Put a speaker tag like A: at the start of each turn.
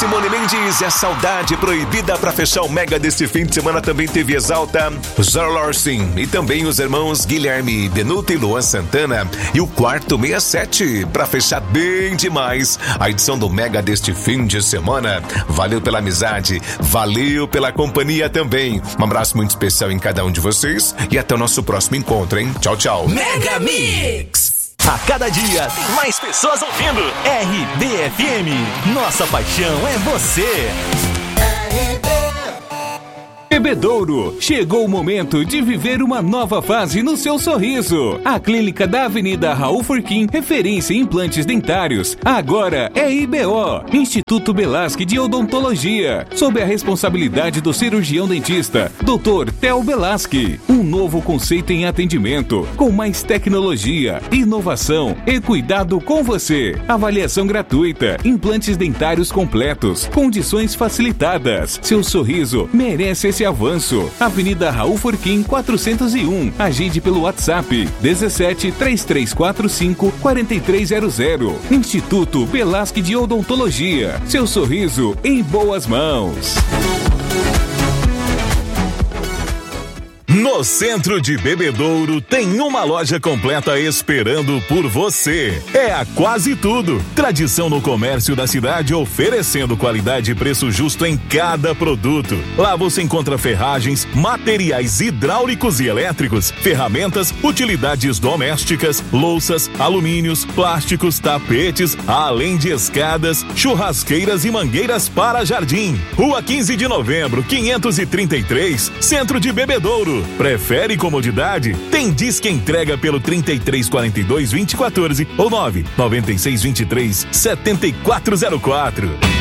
A: Simone Mendes, é Saudade Proibida. Pra fechar o mega deste fim de semana também teve Exalta, Zara Larsson e também os irmãos Guilherme Benuto e Luan Santana. E o Quarto 67, pra fechar bem demais a edição do mega deste fim de semana. Valeu pela amizade, valeu pela companhia também. Um abraço muito especial em cada um de vocês e até o nosso próximo encontro, hein? Tchau, tchau.
B: Mega Mix. A cada dia tem mais pessoas ouvindo. RBFM. Nossa paixão é você.
C: Bebedouro, chegou o momento de viver uma nova fase no seu sorriso. A clínica da Avenida Raul Furquim, referência em implantes dentários, agora é IBO, Instituto Belasque de Odontologia, sob a responsabilidade do cirurgião dentista, Dr. Theo Belasque. Um novo conceito em atendimento, com mais tecnologia, inovação e cuidado com você. Avaliação gratuita, implantes dentários completos, condições facilitadas. Seu sorriso merece esse avanço. Avenida Raul Furquim 401. Agende pelo WhatsApp 17 3345 4300. Instituto Belasque de Odontologia. Seu sorriso em boas mãos.
D: No centro de Bebedouro tem uma loja completa esperando por você. É a Quase Tudo. Tradição no comércio da cidade, oferecendo qualidade e preço justo em cada produto. Lá você encontra ferragens, materiais hidráulicos e elétricos, ferramentas, utilidades domésticas, louças, alumínios, plásticos, tapetes, além de escadas, churrasqueiras e mangueiras para jardim. Rua 15 de Novembro, 533, Centro de Bebedouro. Prefere comodidade? Tem Disque Entrega pelo 3342 2014 ou 99623 7404.